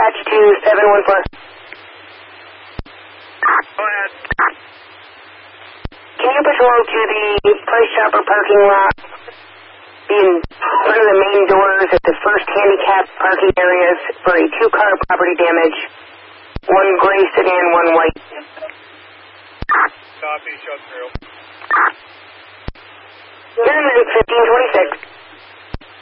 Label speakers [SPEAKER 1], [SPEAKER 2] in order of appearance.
[SPEAKER 1] dispatch to 714.
[SPEAKER 2] Go ahead.
[SPEAKER 1] Can you patrol to the Price Chopper parking lot in front of the main doors at the first handicap parking areas for a 2-car property damage, 1 gray sedan, 1 white.
[SPEAKER 2] Copy, show through.
[SPEAKER 1] You're in 1526.